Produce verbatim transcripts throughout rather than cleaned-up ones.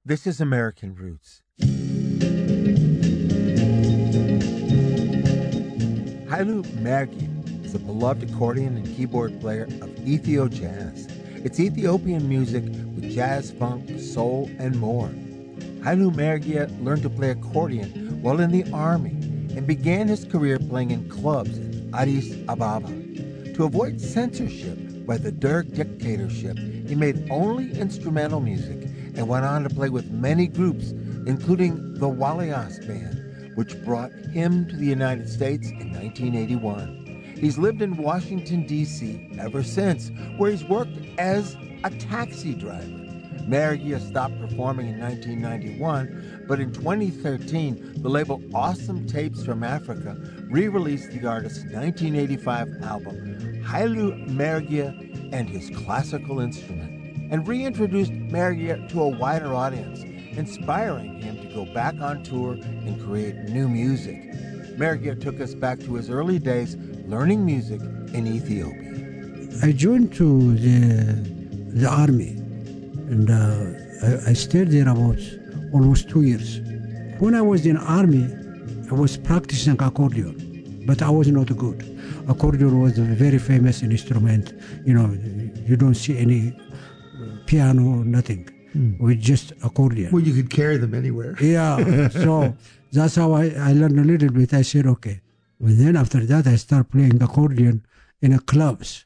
This is American Roots. Hailu Mergia is a beloved accordion and keyboard player of Ethio jazz. It's Ethiopian music with jazz, funk, soul, and more. Hailu Mergia learned to play accordion while in the army and began his career playing in clubs in Addis Ababa. To avoid censorship by the Derg dictatorship, he made only instrumental music and went on to play with many groups, including the Walias Band, which brought him to the United States in nineteen eighty-one. He's lived in Washington, D C ever since, where he's worked as a taxi driver. Mergia stopped performing in nineteen ninety-one, but in twenty thirteen, the label Awesome Tapes from Africa re-released the artist's nineteen eighty-five album, Hailu Mergia and His Classical Instrument, and reintroduced Mergia to a wider audience, inspiring him to go back on tour and create new music. Mergia took us back to his early days learning music in Ethiopia. I joined to the, the army, and uh, I, I stayed there about almost two years. When I was in army, I was practicing accordion, but I was not good. Accordion was a very famous instrument. You know, you don't see any piano, nothing. Mm. With just accordion. Well, you could carry them anywhere. Yeah, so that's how I, I learned a little bit. I said, okay. And then after that, I started playing accordion in a clubs.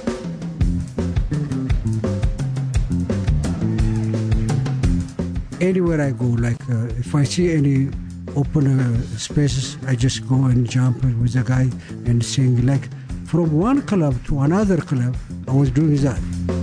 Anywhere I go, like uh, if I see any open uh, spaces, I just go and jump with a guy and sing. Like from one club to another club, I was doing that.